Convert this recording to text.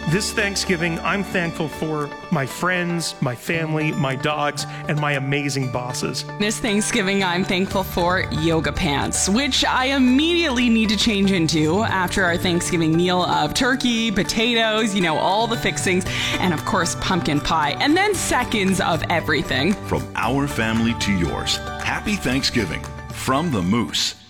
This Thanksgiving, I'm thankful for my friends, my family, my dogs, and my amazing bosses. This Thanksgiving, I'm thankful for yoga pants, which I immediately need to change into after our Thanksgiving meal of turkey, potatoes, all the fixings, and of course, pumpkin pie, and then seconds of everything. From our family to yours, happy Thanksgiving from the Moose.